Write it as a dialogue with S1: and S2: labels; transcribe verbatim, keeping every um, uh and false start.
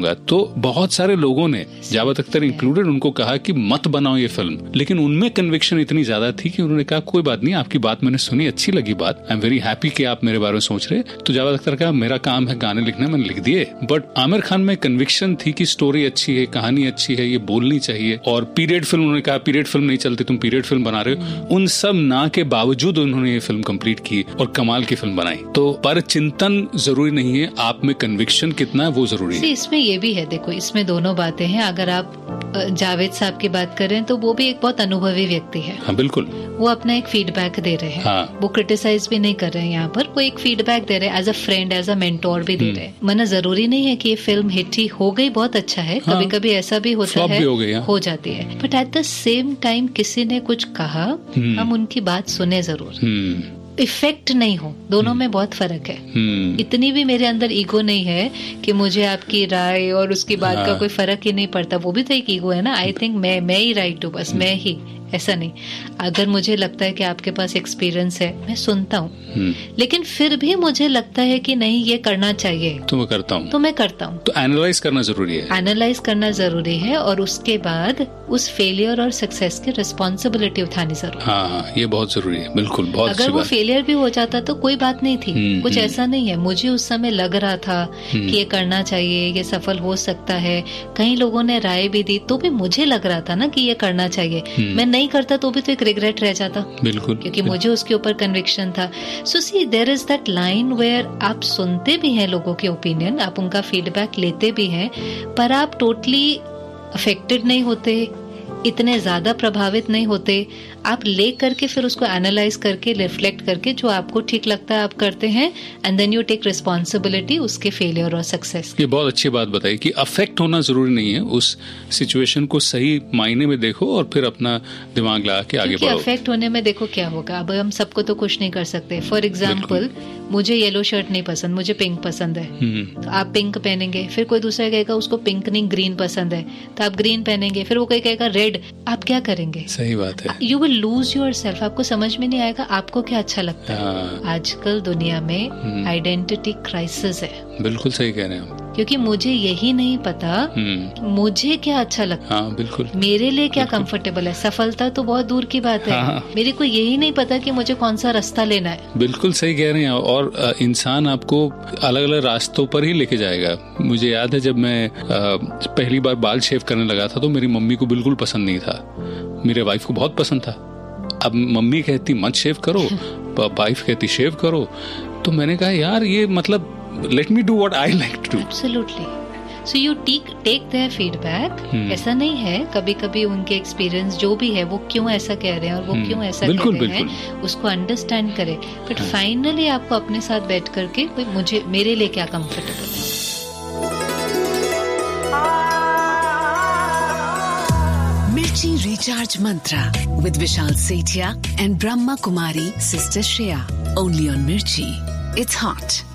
S1: चाहूंगा। तो बहुत सारे लोगों ने, जावेद अख्तर इंक्लूडेड, उनको कहा कि मत बनाओ ये फिल्म, लेकिन उनमें कन्विक्शन इतनी ज्यादा थी कि उन्होंने कहा कोई बात नहीं, आपकी बात मैंने सुनी, अच्छी लगी बात, आई एम वेरी हैप्पी कि आप मेरे बारे में सोच रहे। तो जावेद अख्तर का मेरा काम है गाने लिखना, मैंने लिख दिए। बट आमिर खान में कन्विक्शन थी कि स्टोरी अच्छी है, कहानी अच्छी है, ये बोलनी चाहिए। और पीरियड फिल्म, उन्होंने कहा पीरियड फिल्म नहीं चलती, तुम पीरियड फिल्म बना रहे हो। उन सब ना के बावजूद उन्होंने ये फिल्म कंप्लीट की और कमाल की फिल्म बनाई। तो पर चिंतन जरूरी नहीं है, आप में कन्विक्शन कितना है वो जरूरी है।
S2: इसमें ये भी है, देखो इसमें दोनों बातें हैं। अगर आप जावेद साहब की बात करें तो वो भी एक बहुत अनुभवी व्यक्ति है।
S1: हाँ बिल्कुल,
S2: वो अपना एक फीडबैक दे रहे हैं।
S1: हाँ।
S2: वो क्रिटिसाइज भी नहीं कर रहे हैं यहाँ पर, वो एक फीडबैक दे रहे हैं, as a friend, as a mentor भी दे रहे हैं। मना जरूरी नहीं है कि ये फिल्म हिट ही हो गई, बहुत अच्छा है, हाँ। कभी कभी ऐसा भी होता है,
S1: भी हो, गई, हाँ।
S2: हो जाती है। But at the same time किसी ने कुछ कहा, हम उनकी बात सुने जरूर, इफेक्ट नहीं हो। दोनों में बहुत फर्क है। इतनी भी मेरे अंदर ईगो नहीं है कि मुझे आपकी राय और उसकी बात हाँ। का कोई फर्क ही नहीं पड़ता। वो भी तो एक ईगो है ना, आई थिंक मैं मैं ही राइट हूँ, बस मैं ही, ऐसा नहीं। अगर मुझे लगता है कि आपके पास एक्सपीरियंस है, मैं सुनता हूँ, लेकिन फिर भी मुझे लगता है कि नहीं ये करना चाहिए,
S1: तो मैं करता हूँ,
S2: तो मैं करता हूँ।
S1: तो एनालाइज करना जरूरी है,
S2: एनालाइज करना जरूरी है, और उसके बाद उस फेलियर और सक्सेस की रिस्पॉन्सिबिलिटी उठानी जरूरी है।
S1: हाँ, हाँ, ये बहुत जरूरी है, बिल्कुल। बहुत
S2: अगर वो फेलियर भी हो जाता तो कोई बात नहीं थी, कुछ ऐसा नहीं है। मुझे उस समय लग रहा था कि ये करना चाहिए, ये सफल हो सकता है, कई लोगों ने राय भी दी, तो भी मुझे लग रहा था ना कि ये करना चाहिए। मैं नहीं करता तो भी तो एक रिग्रेट रह जाता, बिल्कुल, क्योंकि मुझे उसके ऊपर कन्विक्शन था। सो सी there is that line where आप सुनते भी हैं लोगों के ओपिनियन, आप उनका फीडबैक लेते भी हैं, पर आप टोटली अफेक्टेड नहीं होते, इतने ज्यादा प्रभावित नहीं होते। आप ले करके फिर उसको एनालाइज करके, रिफ्लेक्ट करके, जो आपको ठीक लगता है आप करते हैं, and then you take responsibility उसके फेलियर और सक्सेस।
S1: ये बहुत अच्छी बात बताई कि अफेक्ट होना जरूरी नहीं है, उस सिचुएशन को सही मायने में देखो और फिर अपना दिमाग लगा के आगे बढ़ो।
S2: अफेक्ट होने में देखो क्या होगा, अब हम सबको तो कुछ नहीं कर सकते। फॉर एग्जाम्पल, मुझे येलो शर्ट नहीं पसंद, मुझे पिंक पसंद है, तो आप पिंक पहनेंगे। फिर कोई दूसरा कहेगा उसको पिंक नहीं ग्रीन पसंद है, तो आप ग्रीन पहनेंगे। फिर वो कोई कहेगा रेड, आप क्या करेंगे?
S1: सही बात है,
S2: you will lose your self. आपको समझ में नहीं आएगा आपको क्या अच्छा लगता है। आजकल दुनिया में आइडेंटिटी क्राइसिस है। बिल्कुल
S1: सही कह रहे हैं,
S2: क्योंकि मुझे यही नहीं पता मुझे क्या अच्छा लगता है।
S1: हाँ, बिल्कुल,
S2: मेरे लिए क्या कंफर्टेबल है। सफलता तो बहुत दूर की बात है, हाँ। मेरे को यही नहीं पता कि मुझे कौन सा रास्ता लेना है।
S1: बिल्कुल सही कह रहे हैं, और इंसान आपको अलग अलग रास्तों पर ही लेके जाएगा। मुझे याद है जब मैं पहली बार बाल शेव करने लगा था तो मेरी मम्मी को बिल्कुल पसंद नहीं था, मेरे वाइफ को बहुत पसंद था। अब मम्मी कहती मत शेव करो, वाइफ कहती शेव करो, तो मैंने कहा यार ये मतलब let me do what I like to do.
S2: Absolutely. So you take take their feedback. hmm. ऐसा नहीं है, कभी कभी उनके एक्सपीरियंस जो भी है वो क्यों ऐसा कह रहे हैं और वो hmm. क्यों ऐसा
S1: बिल्कुल,
S2: कह रहे हैं, उसको अंडरस्टैंड करें। बट फाइनली आपको अपने साथ बैठ करके मुझे मेरे लिए क्या कंफर्टेबल है।
S3: Mirchi Recharge Mantra with Vishal Sethia and Brahma Kumari Sister Shreya. Only on Mirchi. It's hot.